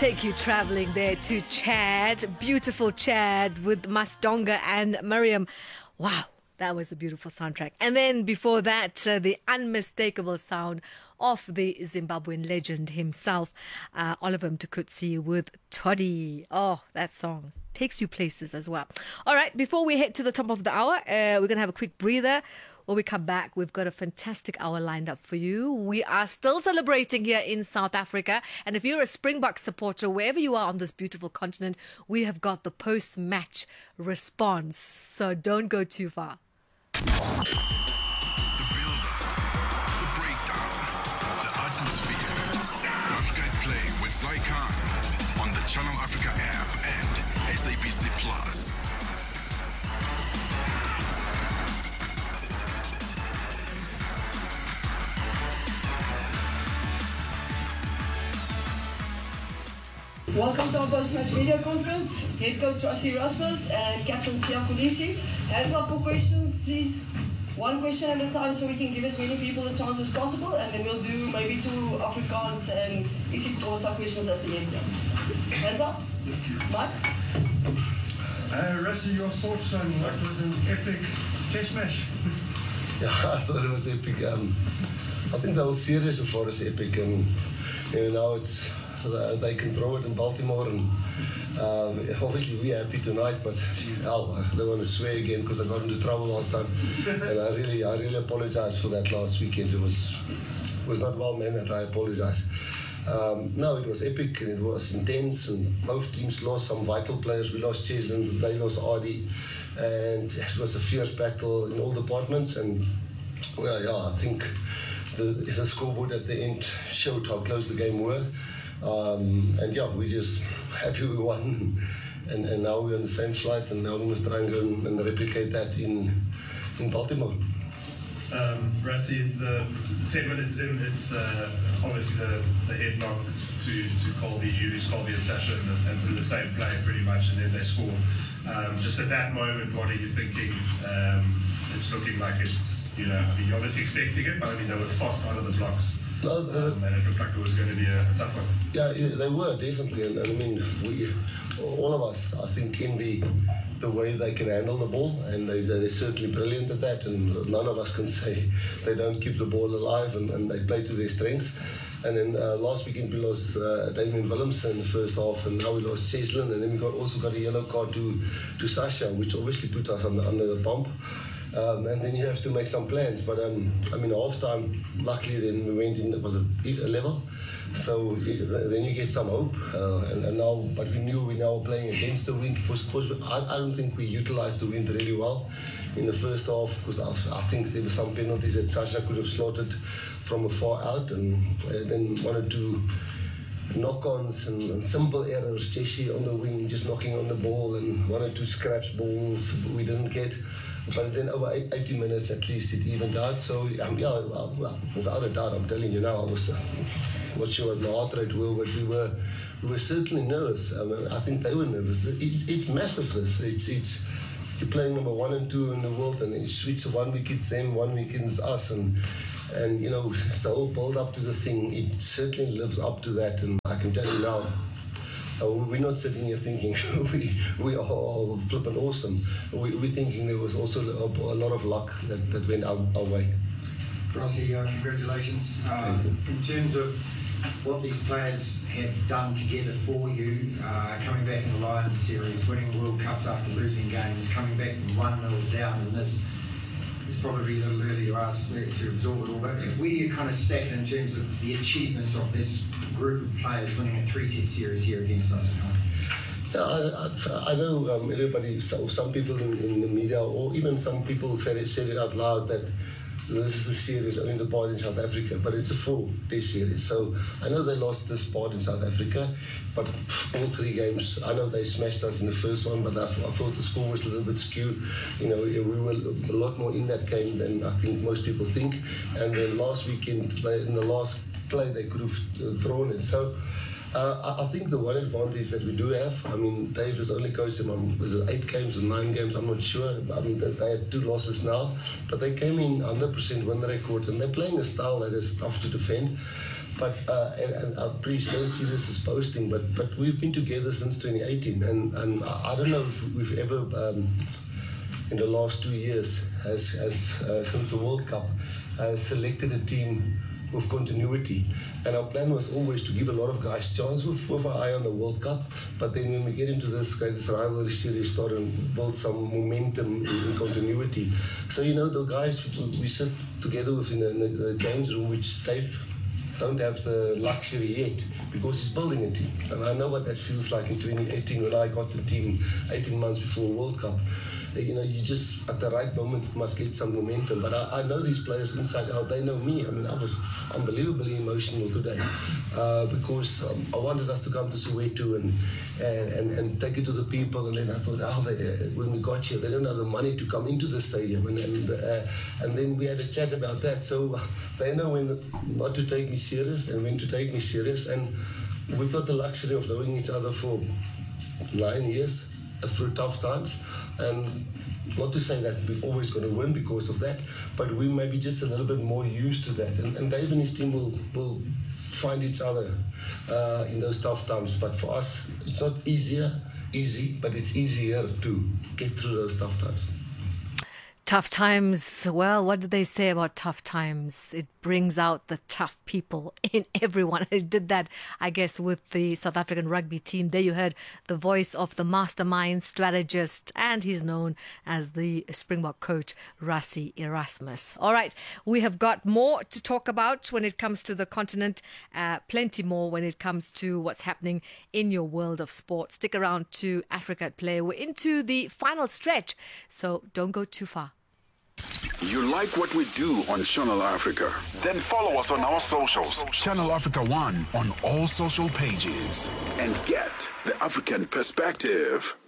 Take you traveling there to Chad, beautiful Chad with Masdonga and Miriam. Wow, that was a beautiful soundtrack. And then before that, the unmistakable sound of the Zimbabwean legend himself, Oliver Mtukudzi with Toddy. Oh, that song takes you places as well. All right, before we head to the top of the hour, we're going to have a quick breather. When we come back, we've got a fantastic hour lined up for you. We are still celebrating here in South Africa. And if you're a Springbok supporter, wherever you are on this beautiful continent, we have got the post-match response. So don't go too far. The build-up, the breakdown, the atmosphere. Africa at Play with Zycon on the Channel Africa app and SABC Plus. Welcome to our post-match video conference. Head coach Rassie Erasmus and captain Siya Kolisi. Hands up for questions, please. One question at a time so we can give as many people a chance as possible, and then we'll do maybe 2 Afrikaans and isiXhosa questions at the end. Hands up. Mike? Rassie, your thoughts on what was an epic test match? Yeah, I thought it was epic. I think the whole series so far is epic, and now it's they can throw it in Baltimore, and obviously we're happy tonight, but hell, I don't want to swear again because I got into trouble last time, and I really apologize for that last weekend. It was not well mannered. I apologize. No, it was epic and it was intense, and both teams lost some vital players. We lost Cheslin, they lost Adi, and it was a fierce battle in all departments. And well, yeah, I think the scoreboard at the end showed how close the game were. And yeah, we're just happy we won, and now we're on the same flight, and now we must try and go and replicate that in Baltimore. Rassie, the 10 minutes in, it's obviously the headlock to Colby. You lose Colby and Sasha and the same play pretty much, and then they score. Just at that moment, what are you thinking? It's looking like it's, I mean, you're obviously expecting it, but I mean, they were fast out of the blocks. No, and it looked like it was going to be a tough one. Yeah, they were definitely, and I mean, all of us, I think, envy the way they can handle the ball, and they're certainly brilliant at that. And none of us can say they don't keep the ball alive, and they play to their strengths. And then last weekend we lost Damian Willems in the first half, and now we lost Cheslin, and then we also got a yellow card to Sasha, which obviously put us under the pump. And then you have to make some plans. But I mean, half time, luckily then we went in, it was a level. So then you get some hope. And now, but we knew we now were playing against the wind. Because I don't think we utilized the wind really well in the first half, because I think there were some penalties that Sasha could have slotted from afar out, and then 1 or 2 knock-ons and simple errors. Cheshi on the wing, just knocking on the ball, and 1 or 2 scratch balls we didn't get. But then over 80 minutes at least it evened out. So yeah, well, without a doubt, I'm telling you now, I was not sure what my heart rate were, but we were certainly nervous. I mean, I think they were nervous. It's massive. It's you're playing number 1 and 2 in the world, and it's switch. 1 week it's them, 1 week it's us, and the whole build up to the thing. It certainly lives up to that, and I can tell you now. We're not sitting here thinking we are flipping awesome. We're thinking there was also a lot of luck that went our way. Rassie, congratulations. In terms of what these players have done together for you, coming back in the Lions series, winning World Cups after losing games, coming back from 1-0 down in this, it's probably a little early to ask to absorb it all, but where do you kind of stack it in terms of the achievements of this group of players winning a 3-test series here against us? Yeah, I know everybody, some people in the media, or even some people said it out loud that this is the series only the part in South Africa, but it's a full test series. So I know they lost this part in South Africa, but all 3 games, I know they smashed us in the first one, but I thought the score was a little bit skewed. We were a lot more in that game than I think most people think. And then last weekend, in the last play, they could have thrown it. So I think the one advantage that we do have, I mean, Dave has only coached them, was it 8 games or 9 games? I'm not sure. I mean, they had 2 losses now, but they came in 100% win record, and they're playing a style that is tough to defend. But and please don't see this as boasting, but we've been together since 2018, and I don't know if we've ever in the last 2 years since the World Cup selected a team with continuity. And our plan was always to give a lot of guys chance with our eye on the World Cup, but then when we get into this greatest rivalry series, start and build some momentum in continuity. So, the guys we sit together with in the games room, which Dave don't have the luxury yet, because he's building a team. And I know what that feels like in 2018 when I got the team 18 months before World Cup. You just, at the right moment, must get some momentum. But I know these players inside out. They know me. I mean, I was unbelievably emotional today because I wanted us to come to Soweto and take it to the people. And then I thought, when we got here, they don't have the money to come into the stadium. And then we had a chat about that. So they know when not to take me serious and when to take me serious. And we've got the luxury of knowing each other for 9 years through tough times. And not to say that we're always going to win because of that, but we may be just a little bit more used to that. And Dave and his team will find each other in those tough times. But for us, it's not easy, but it's easier to get through those tough times. Tough times, well, what do they say about tough times? It brings out the tough people in everyone. It did that, I guess, with the South African rugby team. There you heard the voice of the mastermind strategist, and he's known as the Springbok coach, Rassie Erasmus. All right, we have got more to talk about when it comes to the continent, plenty more when it comes to what's happening in your world of sport. Stick around to Africa at Play. We're into the final stretch, so don't go too far. You like what we do on Channel Africa? Then follow us on our socials. Channel Africa 1 on all social pages. And get the African perspective.